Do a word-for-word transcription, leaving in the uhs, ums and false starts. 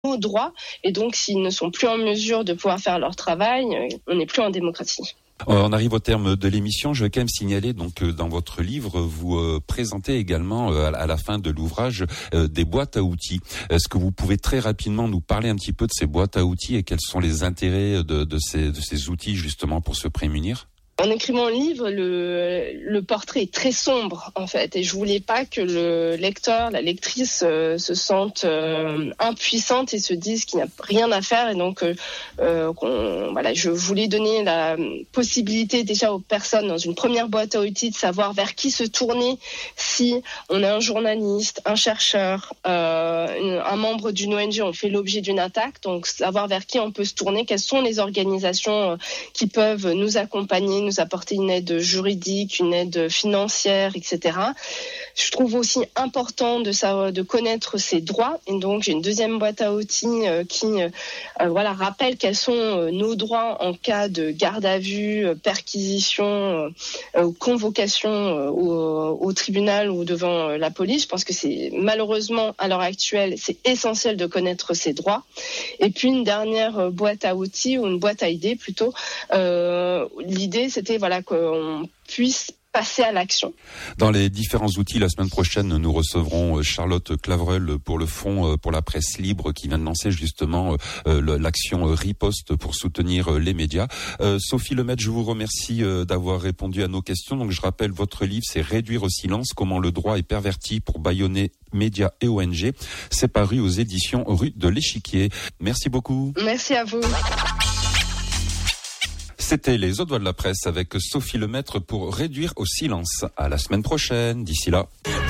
nos droits. Et donc, s'ils ne sont plus en mesure de pouvoir faire leur travail, on n'est plus en démocratie. On arrive au terme de l'émission. Je vais quand même signaler, donc, dans votre livre, vous euh, présentez également, euh, à la fin de l'ouvrage, euh, des boîtes à outils. Est-ce que vous pouvez très rapidement nous parler un petit peu de ces boîtes à outils et quels sont les intérêts de, de, ces, de ces outils, justement, pour se prémunir ? En écrivant le livre, le, le portrait est très sombre, en fait, et je voulais pas que le lecteur, la lectrice euh, se sente euh, impuissante et se dise qu'il n'y a rien à faire. Et donc, euh, euh, qu'on, voilà, je voulais donner la possibilité déjà aux personnes dans une première boîte à outils de savoir vers qui se tourner si on est un journaliste, un chercheur, euh, un membre d'une O N G, on fait l'objet d'une attaque. Donc, savoir vers qui on peut se tourner, quelles sont les organisations qui peuvent nous accompagner, nous apporter une aide juridique, une aide financière, et cetera. Je trouve aussi important de savoir, de connaître ses droits. Et donc, j'ai une deuxième boîte à outils euh, qui euh, voilà, rappelle quels sont euh, nos droits en cas de garde à vue, euh, perquisition, euh, ou convocation euh, au, au tribunal ou devant euh, la police. Je pense que c'est malheureusement, à l'heure actuelle, c'est essentiel de connaître ses droits. Et puis, une dernière boîte à outils, ou une boîte à idées plutôt. Euh, l'idée, c'était voilà, qu'on puisse passer à l'action. Dans les différents outils, la semaine prochaine, nous recevrons Charlotte Claverel pour le Fonds pour la presse libre qui vient de lancer justement l'action Riposte pour soutenir les médias. Euh, Sophie Lemaitre, je vous remercie d'avoir répondu à nos questions. Donc, je rappelle, votre livre, c'est Réduire au silence, comment le droit est perverti pour bâillonner médias et O N G. C'est paru aux éditions Rue de l'Échiquier. Merci beaucoup. Merci à vous. C'était les Audois de la presse avec Sophie Lemaitre pour Réduire au silence. À la semaine prochaine. D'ici là.